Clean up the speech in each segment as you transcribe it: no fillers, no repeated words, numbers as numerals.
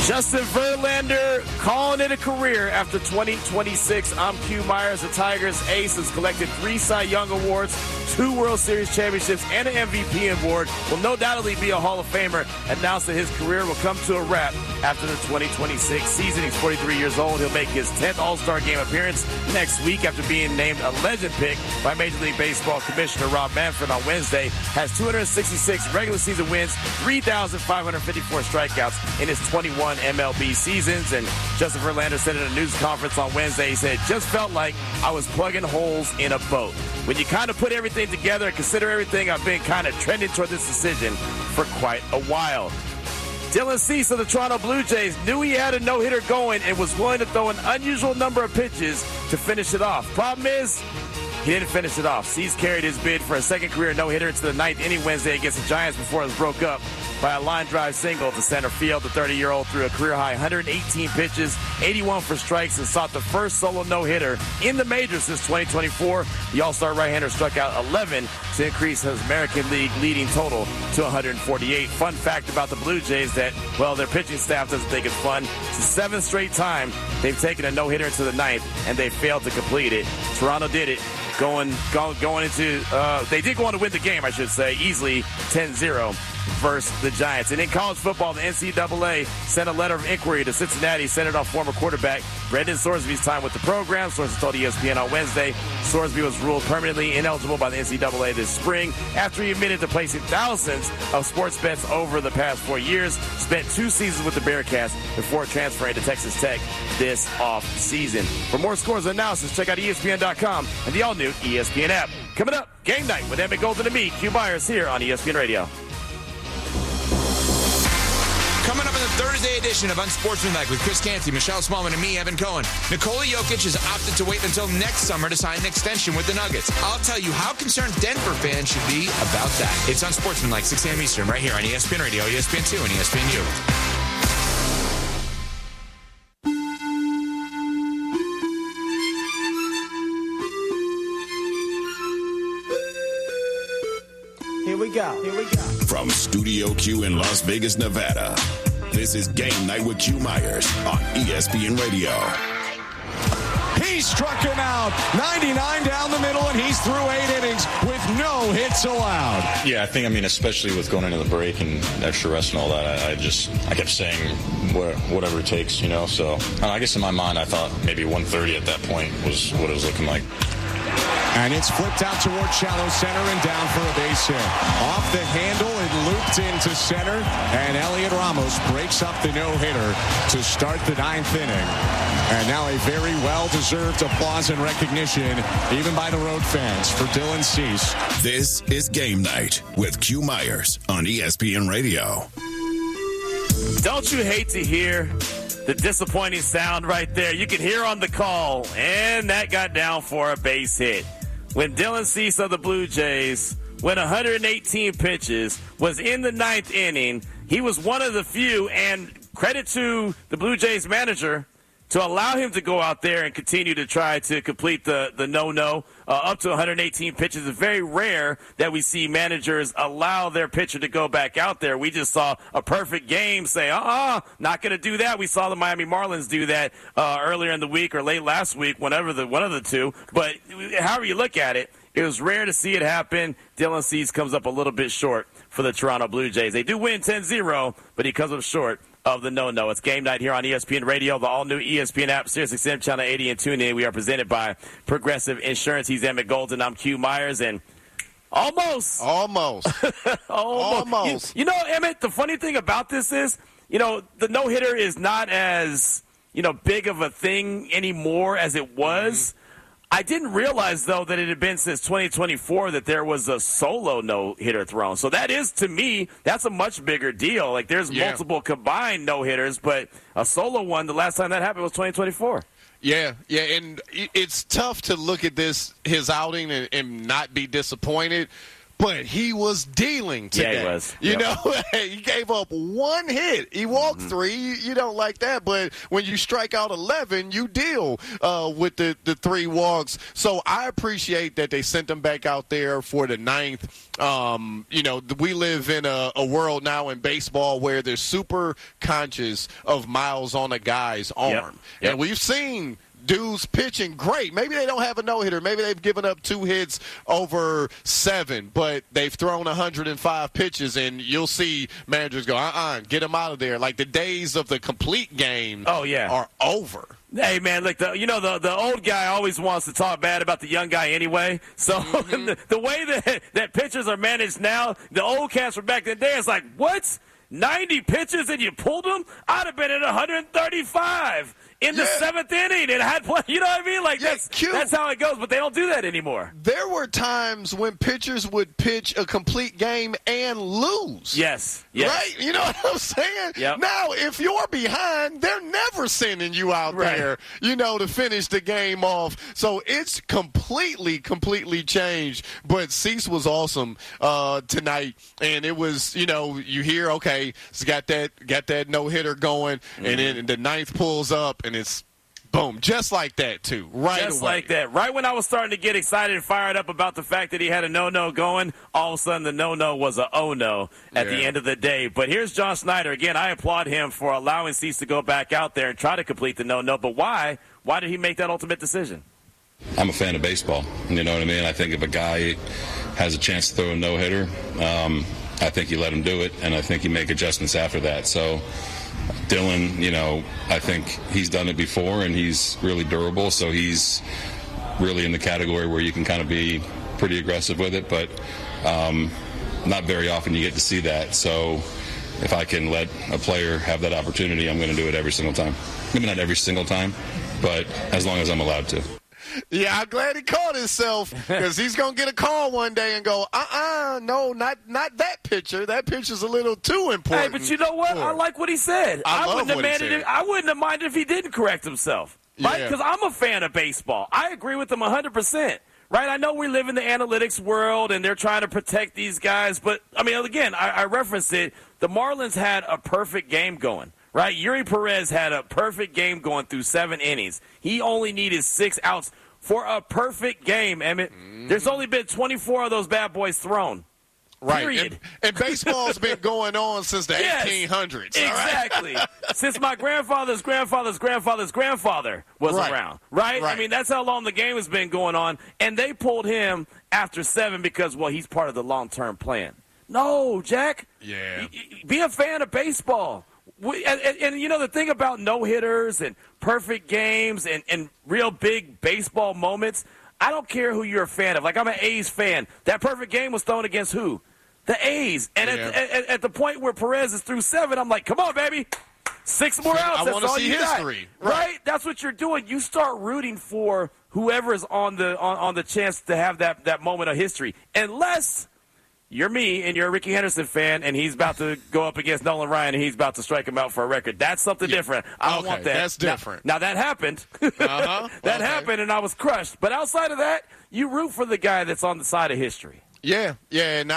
Justin Verlander calling it a career after 2026. I'm Q Myers. The Tigers ace has collected 3 Cy Young Awards, 2 World Series championships, and an MVP award. Will no doubtly be a Hall of Famer. Announced that his career will come to a wrap after the 2026 season. He's 43 years old. He'll make his 10th All-Star Game appearance next week after being named a legend pick by Major League Baseball Commissioner Rob Manfred on Wednesday. Has 266 regular season wins, 3,554 strikeouts in his 21 MLB seasons. And Justin Verlander said at a news conference on Wednesday, he said, just felt like I was plugging holes in a boat. When you kind of put everything together and consider everything, I've been kind of trending toward this decision for quite a while. Dylan Cease of the Toronto Blue Jays knew he had a no-hitter going and was willing to throw an unusual number of pitches to finish it off. Problem is, he didn't finish it off. Cease carried his bid for a second career no-hitter into the 9th inning Wednesday against the Giants before it was broke up by a line drive single to center field. The 30-year-old threw a career-high 118 pitches, 81 for strikes, and sought the first solo no-hitter in the majors since 2024. The All-Star right-hander struck out 11 to increase his American League leading total to 148. Fun fact about the Blue Jays that, well, their pitching staff doesn't think it's fun. It's the 7th straight time they've taken a no-hitter into the 9th, and they failed to complete it. Toronto did it. Going into, they did go on to win the game, I should say, easily 10-0 versus the Giants. And in college football, the NCAA sent a letter of inquiry to Cincinnati, centered on former quarterback Brendan Sorsby's time with the program. Sources told ESPN on Wednesday Sorsby was ruled permanently ineligible by the NCAA this spring after he admitted to placing thousands of sports bets over the past 4 years. Spent 2 seasons with the Bearcats before transferring to Texas Tech this off-season. For more scores and analysis, check out ESPN.com and the all-new ESPN app. Coming up, Game Night with Emmett Golden and me, Q Myers, here on ESPN Radio. Coming up in the Thursday edition of Unsportsmanlike with Chris Canty, Michelle Smallman, and me, Evan Cohen. Nikola Jokic has opted to wait until next summer to sign an extension with the Nuggets. I'll tell you how concerned Denver fans should be about that. It's Unsportsmanlike, 6 a.m. Eastern, right here on ESPN Radio, ESPN2, and ESPNU. Here we go. From Studio Q in Las Vegas, Nevada, this is Game Night with Q Myers on ESPN Radio. He struck him out. 99 down the middle, and he's through 8 innings with no hits allowed. Yeah, I think, especially with going into the break and extra rest and all that, I kept saying whatever it takes, So I guess in my mind, I thought maybe 130 at that point was what it was looking like. And it's flipped out towards shallow center and down for a base hit. Off the handle and looped into center. And Elliot Ramos breaks up the no-hitter to start the 9th inning. And now a very well-deserved applause and recognition, even by the road fans, for Dylan Cease. This is Game Night with Q Myers on ESPN Radio. Don't you hate to hear the disappointing sound right there? You can hear on the call, and that got down for a base hit. When Dylan Cease of the Blue Jays went 118 pitches, was in the 9th inning, he was one of the few, and credit to the Blue Jays manager, to allow him to go out there and continue to try to complete the no-no up to 118 pitches. It's very rare that we see managers allow their pitcher to go back out there. We just saw a perfect game say, not going to do that. We saw the Miami Marlins do that earlier in the week or late last week, one of the two. But however you look at it, it was rare to see it happen. Dylan Cease comes up a little bit short for the Toronto Blue Jays. They do win 10-0, but he comes up short of the no-no. It's Game Night here on ESPN Radio, the all-new ESPN app, SiriusXM Channel 80, and tune in. We are presented by Progressive Insurance. He's Emmett Golden. I'm Q Myers, and almost. You know, Emmett, the funny thing about this is, the no-hitter is not as, big of a thing anymore as it was. I didn't realize, though, that it had been since 2024 that there was a solo no-hitter thrown. So that is, to me, that's a much bigger deal. Like, there's multiple combined no-hitters, but a solo one, the last time that happened was 2024. Yeah, and it's tough to look at his outing and not be disappointed. but he was dealing today. Yeah, he was. You know, he gave up one hit. He walked 3. You don't like that, but when you strike out 11, you deal with the 3 walks. So I appreciate that they sent him back out there for the 9th. You know, we live in a world now in baseball where they're super conscious of miles on a guy's arm. Yep. And we've seen dudes pitching great. Maybe they don't have a no-hitter. Maybe they've given up 2 hits over 7, but they've thrown 105 pitches, and you'll see managers go, get them out of there. Like the days of the complete game are over. Hey, man, look, the old guy always wants to talk bad about the young guy anyway. So the way that pitchers are managed now, the old cats from back in the day, it's like, what? 90 pitches and you pulled them? I'd have been at 135 in the 7th inning and had play. You know what I mean? Like that's how it goes, but they don't do that anymore. There were times when pitchers would pitch a complete game and lose. Yes. Right? You know what I'm saying? Yep. Now, if you're behind, they're never sending you out there, to finish the game off. So it's completely changed. But Cease was awesome tonight, and it was, you hear, okay, he's got that no-hitter going, and then the 9th pulls up, and it's boom, just like that, too, right Just away. like that. Right when I was starting to get excited and fired up about the fact that he had a no-no going, all of a sudden the no-no was a oh-no at the end of the day. But here's John Schneider. Again, I applaud him for allowing Cease to go back out there and try to complete the no-no. But why? Why did he make that ultimate decision? I'm a fan of baseball. You know what I mean? I think if a guy has a chance to throw a no-hitter, I think you let him do it, and I think you make adjustments after that. So Dylan, I think he's done it before, and he's really durable, so he's really in the category where you can kind of be pretty aggressive with it, but not very often you get to see that. So if I can let a player have that opportunity, I'm going to do it every single time. Maybe not every single time, but as long as I'm allowed to. Yeah, I'm glad he caught himself, because he's going to get a call one day and go, no, not that pitcher. That pitcher's a little too important. Hey, but you know what? I like what he said. I wouldn't have minded if he didn't correct himself, right? Because I'm a fan of baseball. I agree with him 100%. Right, I know we live in the analytics world, and they're trying to protect these guys. But, I mean, again, I referenced it. The Marlins had a perfect game going. Right, Yuri Perez had a perfect game going through 7 innings. He only needed 6 outs for a perfect game, Emmett. There's only been 24 of those bad boys thrown. Right. Period. And baseball's been going on since the 1800s. Exactly. Since my grandfather's grandfather's grandfather's grandfather was around. Right? I mean, that's how long the game has been going on. And they pulled him after 7 because, he's part of the long-term plan. No, Jack. Yeah. Be a fan of baseball. And the thing about no-hitters and perfect games and real big baseball moments, I don't care who you're a fan of. Like, I'm an A's fan. That perfect game was thrown against who? The A's. And at the point where Perez is through 7, I'm like, come on, baby. 6 more outs. I want to see history. Right? That's what you're doing. You start rooting for whoever is on the chance to have that moment of history. Unless you're me and you're a Ricky Henderson fan, and he's about to go up against Nolan Ryan, and he's about to strike him out for a record. That's something different. I don't want that. That's different. Now that happened. That happened, and I was crushed. But outside of that, you root for the guy that's on the side of history. Yeah, and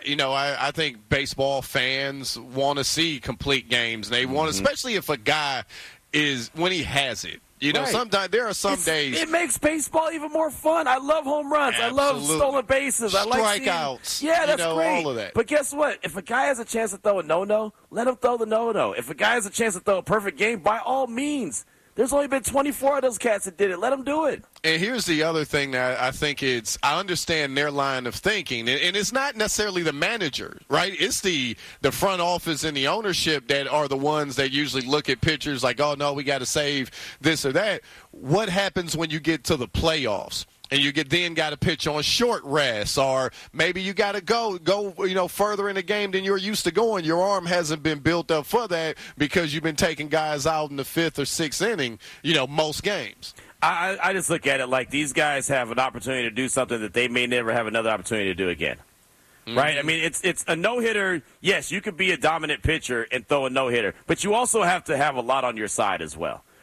I think baseball fans want to see complete games. They want, especially if a guy is when he has it. Sometimes there are some days. It makes baseball even more fun. I love home runs. Absolutely. I love stolen bases. I like strikeouts. Yeah, that's great. All of that. But guess what? If a guy has a chance to throw a no-no, let him throw the no-no. If a guy has a chance to throw a perfect game, by all means. There's only been 24 of those cats that did it. Let them do it. And here's the other thing that I think I understand their line of thinking. And it's not necessarily the manager, right? It's the front office and the ownership that are the ones that usually look at pitchers like, oh, no, we got to save this or that. What happens when you get to the playoffs? And you then got to pitch on short rest, or maybe you got to go further in the game than you're used to going. Your arm hasn't been built up for that because you've been taking guys out in the 5th or 6th inning, most games. I just look at it like these guys have an opportunity to do something that they may never have another opportunity to do again. Right? I mean, it's a no-hitter. Yes, you could be a dominant pitcher and throw a no-hitter, but you also have to have a lot on your side as well.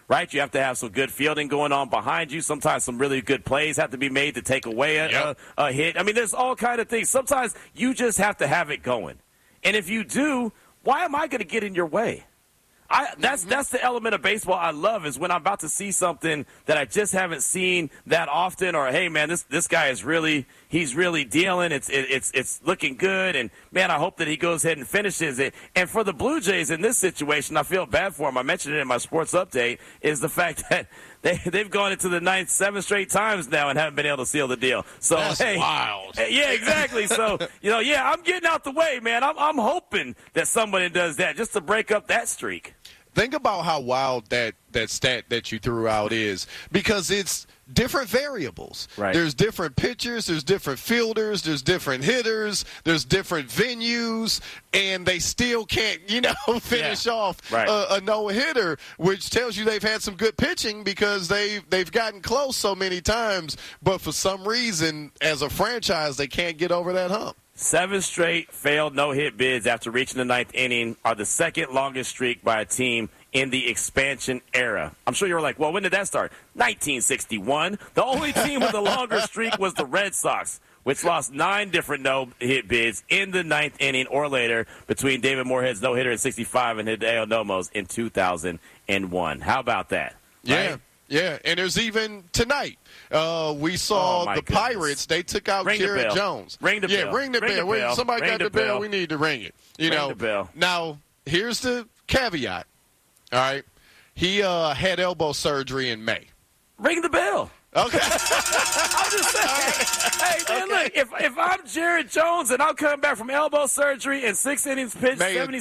right? You have to have some good fielding going on behind you. Sometimes some really good plays have to be made to take away a hit. I mean, there's all kind of things. Sometimes you just have to have it going. And if you do, why am I going to get in your way? That's the element of baseball I love, is when I'm about to see something that I just haven't seen that often, or hey man, this guy is really dealing. It's looking good, and man, I hope that he goes ahead and finishes it. And for the Blue Jays in this situation, I feel bad for him. I mentioned it in my sports update, is the fact that they've gone into the ninth 7 straight times now and haven't been able to seal the deal. So that's wild. Yeah, exactly. So I'm getting out the way, man. I'm hoping that somebody does that just to break up that streak. Think about how wild that stat that you threw out is, because it's different variables. Right. There's different pitchers, there's different fielders, there's different hitters, there's different venues, and they still can't, finish off a no-hitter, which tells you they've had some good pitching because they've gotten close so many times, but for some reason, as a franchise, they can't get over that hump. 7 straight failed no-hit bids after reaching the 9th inning are the second longest streak by a team in the expansion era. I'm sure you were like, well, when did that start? 1961. The only team with a longer streak was the Red Sox, which lost 9 different no-hit bids in the 9th inning or later between David Moorhead's no-hitter in 65 and Hideo Nomo's in 2001. How about that? Right? Yeah, and there's even tonight. We saw the Pirates. They took out Jared Jones. Ring the bell. Ring the bell. Somebody got the bell. We need to ring it. Ring the bell. Now, here's the caveat. All right. He had elbow surgery in May. Ring the bell. Okay. I'm just saying. Hey, man, look, if I'm Jared Jones and I'm coming back from elbow surgery and 6 innings pitched,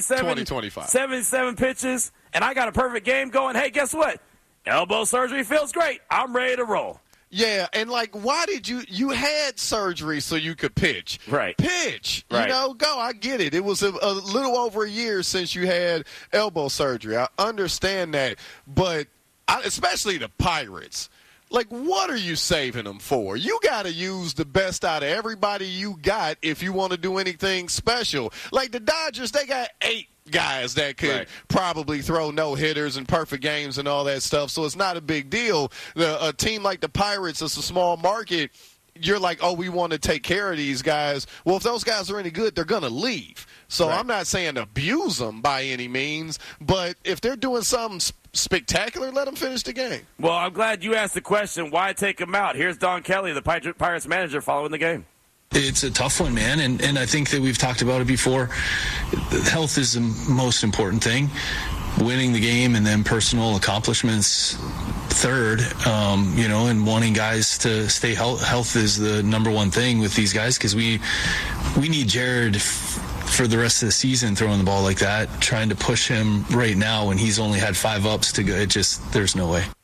77 pitches, and I got a perfect game going, hey, guess what? Elbow surgery feels great. I'm ready to roll. Yeah, and why did you had surgery so you could pitch? Right. Pitch. Right. Go. I get it. It was a little over a year since you had elbow surgery. I understand that. But especially the Pirates. What are you saving them for? You got to use the best out of everybody you got if you want to do anything special. Like the Dodgers, they got 8 guys that could probably throw no-hitters and perfect games and all that stuff, so it's not a big deal. A team like the Pirates, it's a small market. You're like, oh, we want to take care of these guys. Well, if those guys are any good, they're going to leave. So I'm not saying abuse them by any means, but if they're doing something spectacular, let them finish the game. Well, I'm glad you asked the question, why take them out? Here's Don Kelly, the Pirates manager, following the game. It's a tough one, man, and I think that we've talked about it before. Health is the most important thing. Winning the game and then personal accomplishments third, and wanting guys to stay health is the number one thing with these guys, because we need Jared for the rest of the season throwing the ball like that, trying to push him right now when he's only had 5 ups to go. There's no way.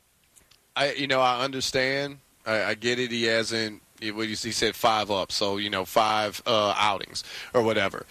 I understand. I get it. He hasn't. He said 5 ups, so 5 outings or whatever.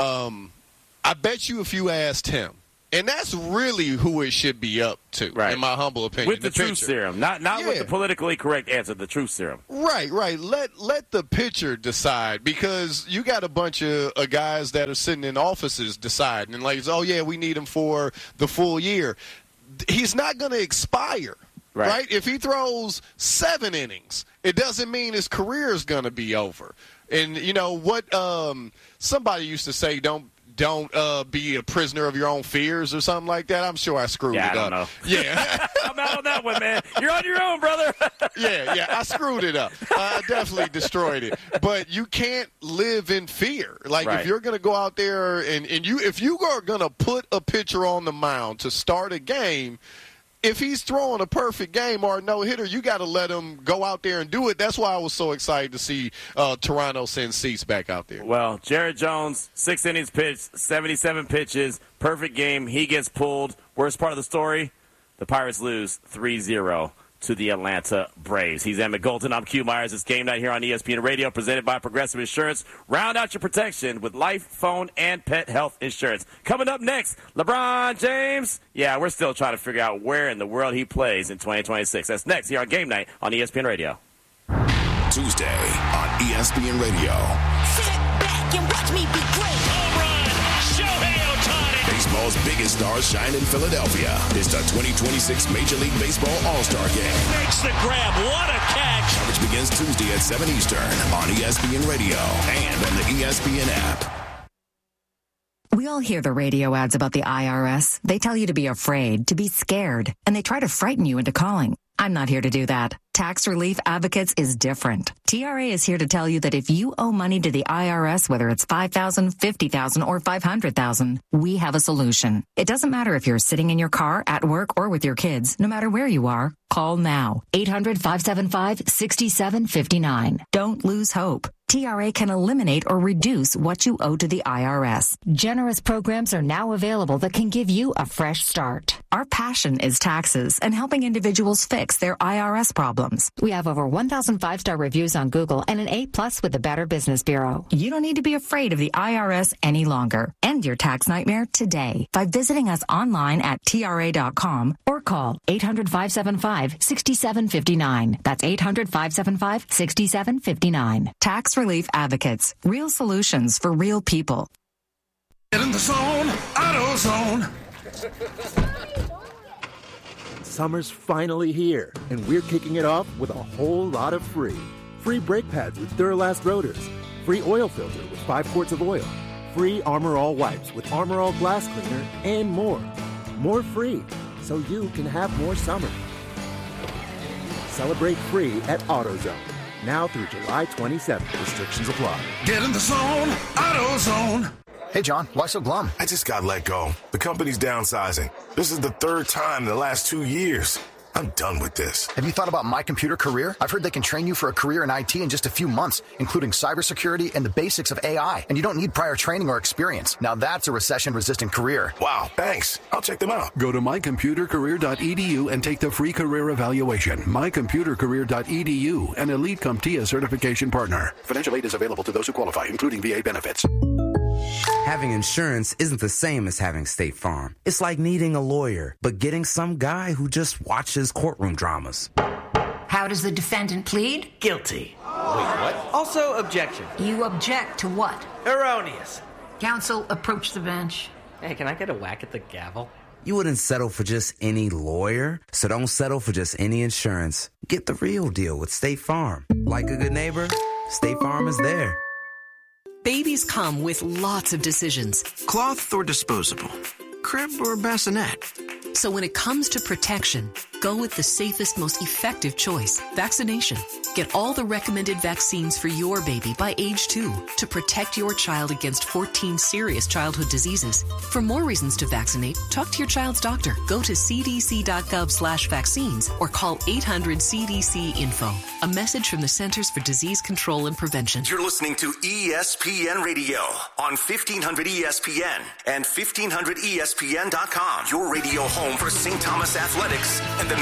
I bet you if you asked him, and that's really who it should be up to, in my humble opinion. With the truth serum, not with the politically correct answer. The truth serum. Right. Let the pitcher decide, because you got a bunch of guys that are sitting in offices deciding, and we need him for the full year. He's not going to expire. Right? If he throws 7 innings, it doesn't mean his career is going to be over. And what somebody used to say, don't be a prisoner of your own fears or something like that. I'm sure I screwed it up. I don't know. Yeah. I'm out on that one, man. You're on your own, brother. Yeah, I screwed it up. I definitely destroyed it. But you can't live in fear. If you're going to go out there and if you are going to put a pitcher on the mound to start a game, if he's throwing a perfect game or a no-hitter, you got to let him go out there and do it. That's why I was so excited to see Toronto send Cease back out there. Well, Jared Jones, 6 innings pitched, 77 pitches, perfect game. He gets pulled. Worst part of the story, the Pirates lose 3-0 to the Atlanta Braves. He's Emmett Golden. I'm Q Myers. It's Game Night here on ESPN Radio, presented by Progressive Insurance. Round out your protection with life, phone, and pet health insurance. Coming up next, LeBron James. Yeah, we're still trying to figure out where in the world he plays in 2026. That's next here on Game Night on ESPN Radio. Tuesday on ESPN Radio. Sit back and watch me be great. Home run, Shohei Ohtani. Baseball's big biggest stars shine in Philadelphia. It's the 2026 Major League Baseball All-Star Game. Makes the grab. What a catch. Coverage begins Tuesday at 7 Eastern on ESPN Radio and on the ESPN app. We all hear the radio ads about the IRS. They tell you to be afraid, to be scared, and they try to frighten you into calling. I'm not here to do that. Tax Relief Advocates is different. TRA is here to tell you that if you owe money to the IRS, whether it's $5,000, $50,000, or $500,000, we have a solution. It doesn't matter if you're sitting in your car, at work, or with your kids. No matter where you are, call now. 800-575-6759. Don't lose hope. TRA can eliminate or reduce what you owe to the IRS. Generous programs are now available that can give you a fresh start. Our passion is taxes and helping individuals fix their IRS problems. We have over 1,000 5-star reviews on Google and an A+ with the Better Business Bureau. You don't need to be afraid of the IRS any longer. End your tax nightmare today by visiting us online at TRA.com or call 800-575-6759. That's 800-575-6759. Tax Relief Advocates. Real solutions for real people. Get in the zone, AutoZone. Summer's finally here, and we're kicking it off with a whole lot of free. Free brake pads with Duralast rotors. Free oil filter with 5 quarts of oil. Free Armor All wipes with Armor All glass cleaner, and more. More free, so you can have more summer. Celebrate free at AutoZone. Now through July 27th. Restrictions apply. Get in the zone, AutoZone. Hey, John, why so glum? I just got let go. The company's downsizing. This is the 3rd time in the last 2 years. I'm done with this. Have you thought about My Computer Career? I've heard they can train you for a career in IT in just a few months, including cybersecurity and the basics of AI. And you don't need prior training or experience. Now that's a recession-resistant career. Wow, thanks. I'll check them out. Go to mycomputercareer.edu and take the free career evaluation. mycomputercareer.edu, an Elite CompTIA certification partner. Financial aid is available to those who qualify, including VA benefits. Having insurance isn't the same as having State Farm. It's like needing a lawyer, but getting some guy who just watches courtroom dramas. How does the defendant plead? Guilty. Wait, what? Also, objection. You object to what? Erroneous. Counsel, approach the bench. Hey, can I get a whack at the gavel? You wouldn't settle for just any lawyer, so don't settle for just any insurance. Get the real deal with State Farm. Like a good neighbor, State Farm is there. Babies come with lots of decisions. Cloth or disposable? Crib or bassinet? So when it comes to protection, go with the safest, most effective choice, vaccination. Get all the recommended vaccines for your baby by age 2 to protect your child against 14 serious childhood diseases. For more reasons to vaccinate, talk to your child's doctor. Go to cdc.gov/vaccines or call 800-CDC-INFO. A message from the Centers for Disease Control and Prevention. You're listening to ESPN Radio on 1500 ESPN and 1500ESPN.com. Your radio home for St. Thomas Athletics and the